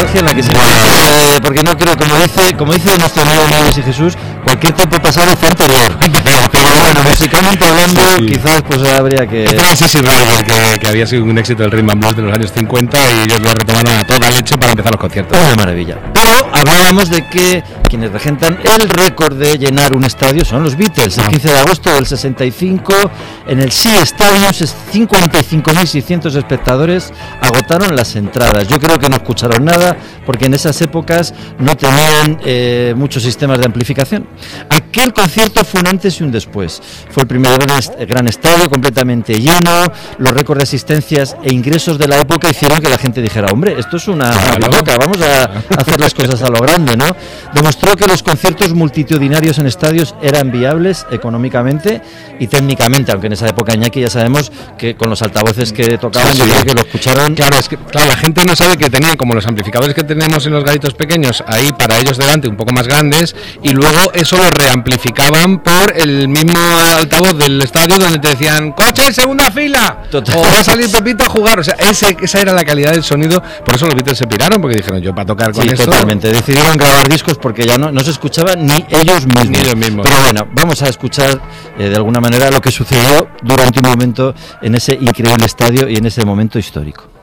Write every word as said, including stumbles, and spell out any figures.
nostalgia en la que se eh, porque no creo, como dice, como dice nuestro amigo Nieves y Jesús, cualquier tiempo pasado fue anterior. Pero bueno, musicalmente hablando, sí, sí. quizás pues habría que... Sí, sí, claro, que, que había sido un éxito el Rhythm and Blues de los años cincuenta y ellos lo retomaron a toda leche para empezar los conciertos. Una maravilla. Pero hablábamos de que quienes regentan el récord de llenar un estadio son los Beatles. El quince de agosto del sesenta y cinco, en el Shea Stadium, cincuenta y cinco mil seiscientos espectadores agotaron las entradas. Yo creo que no escucharon nada, porque en esas épocas no tenían eh, muchos sistemas de amplificación. Aquel concierto fue un antes y un después. Fue el primer gran, est- gran estadio completamente lleno. Los récords de asistencias e ingresos de la época hicieron que la gente dijera, hombre, esto es una loca, vamos a hacer las cosas a lo grande, ¿no? Demostró que los conciertos multitudinarios en estadios eran viables económicamente y técnicamente, aunque en esa época, Iñaki, ya sabemos que con los altavoces que tocaban, sí, sí. yo creo que lo escucharon. Claro, es que claro, la gente no sabe que tenían como los amplificadores que tenemos en los garitos pequeños ahí para ellos delante, un poco más grandes, y luego eso lo reamplificaban por el mismo altavoz del estadio donde te decían ¡coche, segunda fila! Total. O va a salir Pepito a jugar. O sea, ese, esa era la calidad del sonido. Por eso los Beatles se piraron, porque dijeron, yo para tocar con sí, esto... totalmente. Decidieron grabar discos porque ya no, no se escuchaban ni ellos mismos. Ni ellos mismos. Pero bueno, vamos a escuchar eh, de alguna manera lo que sucedió durante un momento en ese increíble estadio y en ese momento histórico.